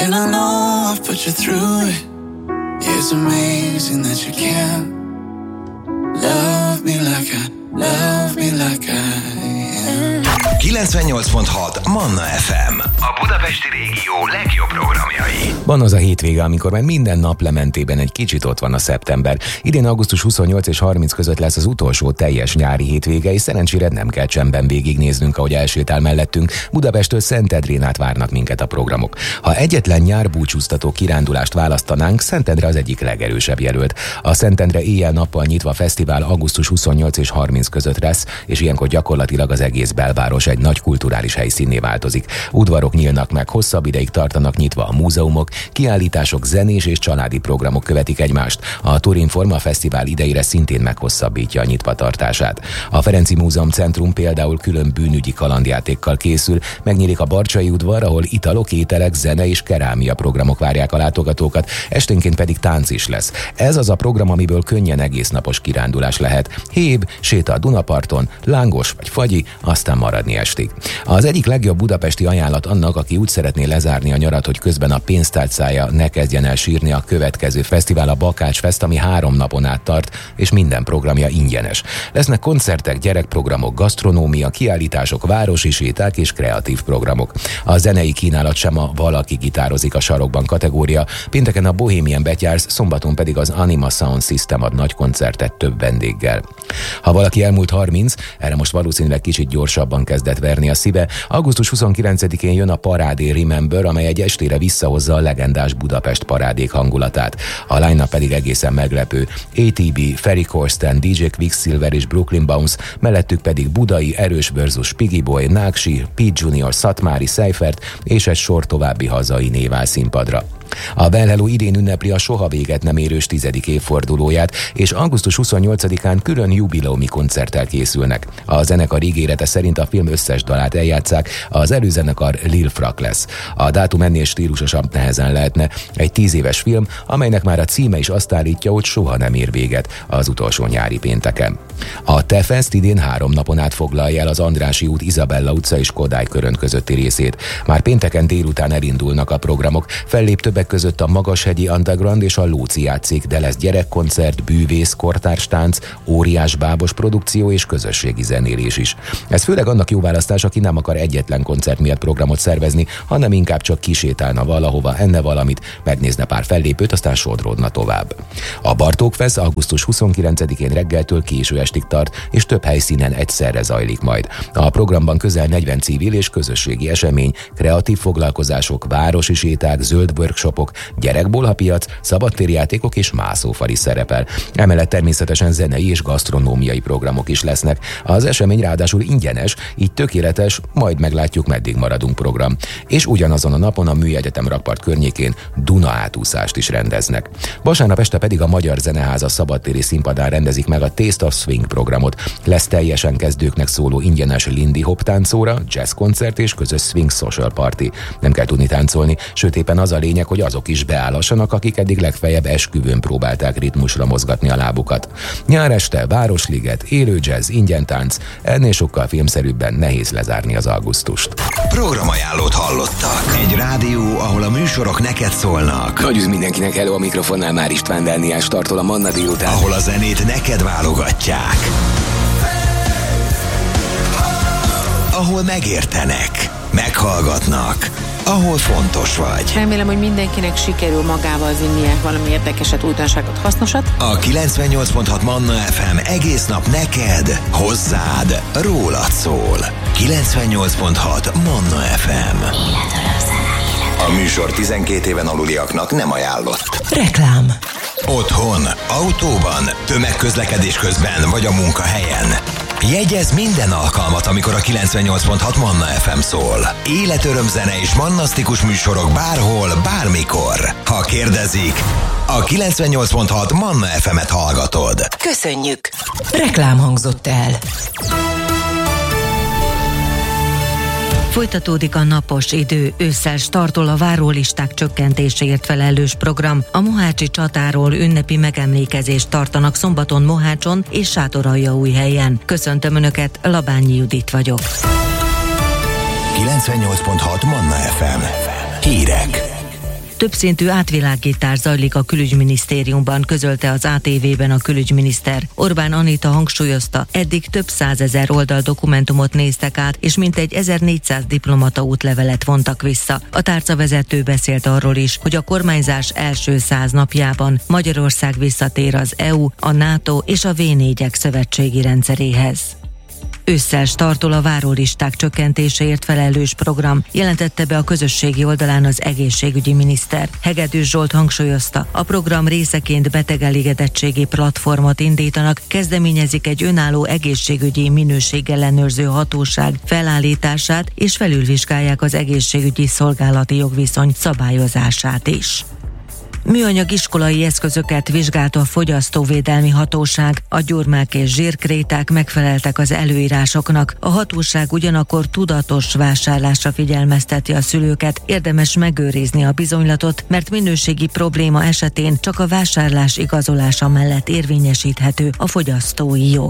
And I know I've put you through it. It's amazing that you can love me like I am. 98.6 Manna FM. A budapesti régió legjobb programjai. Van az a hétvége, amikor már minden nap lementében egy kicsit ott van a szeptember. Idén augusztus 28 és 30 között lesz az utolsó teljes nyári hétvége, és szerencsére nem kell csendben végignéznünk, ahogy elsétál mellettünk. Budapesttől Szentendrén át várnak minket a programok. Ha egyetlen nyárbúcsúztató kirándulást választanánk, Szentendre az egyik legerősebb jelölt. A Szentendre éjjel-nappal nyitva fesztivál augusztus 28 és 30 között lesz, és ilyenkor gyakorlatilag az egész belváros egy nagy kulturális helyszínné változik. Udvarok nyílnak meg, hosszabb ideig tartanak nyitva a múzeumok, kiállítások, zenés és családi programok követik egymást. A Turinforma Fesztivál idejére szintén meghosszabbítja a nyitvatartását. A Ferenci Múzeum Centrum például külön bűnügyi kalandjátékkal készül, megnyílik a Barcsai udvar, ahol italok, ételek, zene és kerámia programok várják a látogatókat, esténként pedig tánc is lesz. Ez az a program, amiből könnyen egésznapos kirándulás lehet. Héb, séta a Dunaparton, lángos vagy fagyi, aztán maradni estig. Az egyik legjobb budapesti ajánlat annak, aki úgy szeretné lezárni a nyarat, hogy közben a pénztárcája ne kezdjen el sírni, a következő fesztivál, a Bakács Fest, ami 3 napon át tart, és minden programja ingyenes. Lesznek koncertek, gyerekprogramok, gasztronómia, kiállítások, városi séták és kreatív programok. A zenei kínálat sem a valaki gitározik a sarokban kategória, pénteken a Bohemian Betyársz, szombaton pedig az Anima Sound System ad nagy koncertet több vendéggel. Ha valaki elmúlt 30, erre most valószínűleg kicsit gyorsabban kezdett verni a szíve, augusztus 29-én jön a Parádé Remember, amely egy estére visszahozza a legendás Budapest parádék hangulatát. A line-up pedig egészen meglepő. ATB, Ferry Corsten, DJ Quicksilver és Brooklyn Bounce, mellettük pedig Budai, Erős versus Piggy Boy, Náksi, Pete Junior, Szatmári, Seifert és egy sor további hazai név áll színpadra. A Well Hello idén ünnepli a soha véget nem érős 10. évfordulóját, és augusztus 28-án külön jubileumi koncerttel készülnek. A zenekar ígérete szerint a film összes dalát eljátszák, az előzenekar Lil Frak lesz. A dátum ennél stílusosabb nehezen lehetne. Egy 10 éves film, amelynek már a címe is azt állítja, hogy soha nem ér véget az utolsó nyári pénteken. A Te-Fest idén 3 napon át foglalja el az Andrássy út, Izabella utca és Kodály körönt közötti részét. Már pénteken délután elindulnak a programok, fellép többek között a Magashegyi Underground és a Lóci játszik, de lesz gyerekkoncert, bűvész, kortárstánc, óriás bábos produkció és közösségi zenélés is. Ez főleg annak jó választás, aki nem akar egyetlen koncert miatt programot szervezni, hanem inkább csak kisétálna valahova, enne valamit, megnézne pár fellépőt, aztán sodródna tovább. A Bartók Fest augusztus 29-én reggeltől késő estig tart, és több helyszínen egyszerre zajlik majd. A programban közel 40 civil és közösségi esemény, kreatív foglalkozások, városi séták, zöld workshopok, gyerekbolhapiac, szabadtérjátékok és mászófali szerepel. Emellett természetesen zenei és gasztronómiai programok is lesznek. Az esemény ráadásul ingyenes, így tökéletes, majd meglátjuk, meddig maradunk program. És ugyanazon a napon a Műegyetem rakpart környékén Duna átúszást is rendeznek. Vasárnap este pedig a Magyar Zeneháza szabadtéri színpadán rendezik meg a Taste of Swing programot. Lesz teljesen kezdőknek szóló ingyenes Lindy Hop táncóra, jazzkoncert és közös swing social party. Nem kell tudni táncolni, sőt éppen az a lényeg, hogy azok is beállassanak, akik eddig legfeljebb esküvőn próbálták ritmusra mozgatni a lábukat. Nyár este, Városliget, élő jazz, ingyen tánc, ennél sokkal filmszerűbben nehéz lezárni az augusztust. Programajánlót hallottak. Egy rádió, ahol a műsorok neked szólnak. Nagy üz mindenkinek, hello, a mikrofonnál már István Dániás tartol a Manna délután. Ahol a zenét neked válogatják. Ahol megértenek, meghallgatnak, ahol fontos vagy. Remélem, hogy mindenkinek sikerül magával vinnie valami érdekeset, újdonságot, hasznosat. A 98.6 Manna FM egész nap neked, hozzád, rólad szól. 98.6 Manna FM. A műsor 12 éven aluliaknak nem ajánlott. Reklám. Otthon, autóban, tömegközlekedés közben vagy a munkahelyen. Jegyezz minden alkalmat, amikor a 98.6 Manna FM szól. Életörömzene és mannasztikus műsorok bárhol, bármikor. Ha kérdezik, a 98.6 Manna FM-et hallgatod. Köszönjük! Reklám hangzott el. Folytatódik a napos idő, ősszel startol a várólisták csökkentéséért felelős program. A mohácsi csatáról ünnepi megemlékezést tartanak szombaton Mohácson és Sátoraljaújhelyen. Köszöntöm Önöket, Labányi Judit vagyok. 98.6 Manna FM. Hírek. Többszintű átvilágítás zajlik a külügyminisztériumban, közölte az ATV-ben a külügyminiszter. Orbán Anita hangsúlyozta, eddig több 100 000 oldal dokumentumot néztek át, és mintegy 1400 diplomata útlevelet vontak vissza. A tárcavezető beszélt arról is, hogy a kormányzás első 100 napjában Magyarország visszatér az EU, a NATO és a V4-ek szövetségi rendszeréhez. Ősszel startol a várólisták csökkentéséért felelős program, jelentette be a közösségi oldalán az egészségügyi miniszter. Hegedűs Zsolt hangsúlyozta, a program részeként betegelégedettségi platformot indítanak, kezdeményezik egy önálló egészségügyi minőségellenőrző hatóság felállítását, és felülvizsgálják az egészségügyi szolgálati jogviszony szabályozását is. Műanyag iskolai eszközöket vizsgálta a Fogyasztóvédelmi Hatóság, a gyurmák és zsírkréták megfeleltek az előírásoknak. A hatóság ugyanakkor tudatos vásárlásra figyelmezteti a szülőket, érdemes megőrizni a bizonylatot, mert minőségi probléma esetén csak a vásárlás igazolása mellett érvényesíthető a fogyasztói jog.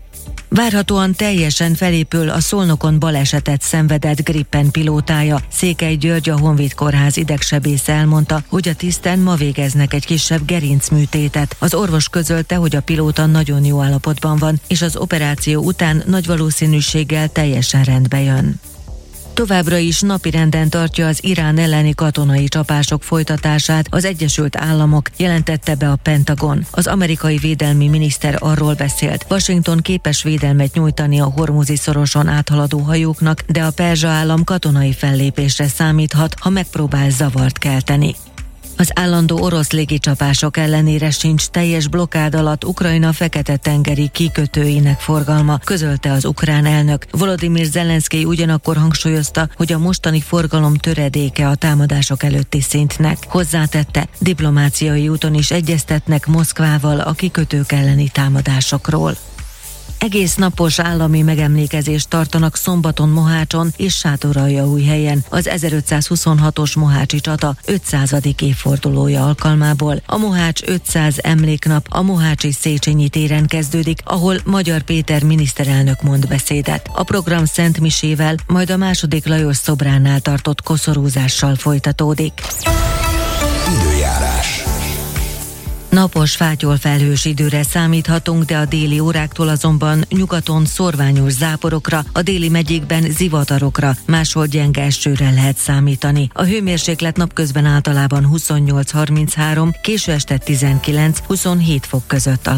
Várhatóan teljesen felépül a Szolnokon balesetet szenvedett Gripen pilótája. Székely György, a Honvéd Kórház idegsebésze elmondta, hogy a tiszten ma végeznek egy kisebb gerincműtétet. Az orvos közölte, hogy a pilóta nagyon jó állapotban van, és az operáció után nagy valószínűséggel teljesen rendbe jön. Továbbra is napirenden tartja az Irán elleni katonai csapások folytatását az Egyesült Államok, jelentette be a Pentagon. Az amerikai védelmi miniszter arról beszélt, Washington képes védelmet nyújtani a Hormuzi szoroson áthaladó hajóknak, de a perzsa állam katonai fellépésre számíthat, ha megpróbál zavart kelteni. Az állandó orosz légicsapások ellenére sincs teljes blokkád alatt Ukrajna Fekete-tengeri kikötőinek forgalma, közölte az ukrán elnök. Volodymyr Zelenszkij ugyanakkor hangsúlyozta, hogy a mostani forgalom töredéke a támadások előtti szintnek. Hozzátette, diplomáciai úton is egyeztetnek Moszkvával a kikötők elleni támadásokról. Egész napos állami megemlékezést tartanak szombaton Mohácson és Sátoraljaújhelyen az 1526-os mohácsi csata 500. évfordulója alkalmából. A Mohács 500 emléknap a mohácsi Széchenyi téren kezdődik, ahol Magyar Péter miniszterelnök mond beszédet. A program Szent Misével, majd a II. Lajos szobránál tartott koszorúzással folytatódik. Időjárás. Napos, fátyol-felhős időre számíthatunk, de a déli óráktól azonban nyugaton szorványos záporokra, a déli megyékben zivatarokra, máshol gyenge esőre lehet számítani. A hőmérséklet napközben általában 28-33, késő este 19-27 fok között alakul.